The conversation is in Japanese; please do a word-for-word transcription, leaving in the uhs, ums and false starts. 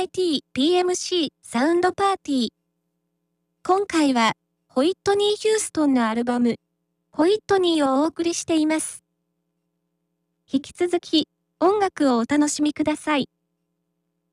イティー ピーエムシー サウンドパーティー。今回は、ホイットニー・ヒューストンのアルバム、ホイットニーをお送りしています。引き続き、音楽をお楽しみください。